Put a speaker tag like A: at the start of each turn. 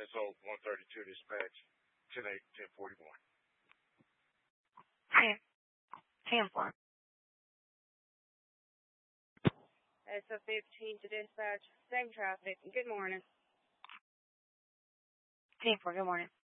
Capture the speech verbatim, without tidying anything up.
A: S O one thirty-two dispatch, ten eight, ten forty-one.
B: ten, ten four.
C: S O fifteen to dispatch, same traffic. Good morning.
B: ten four, good morning.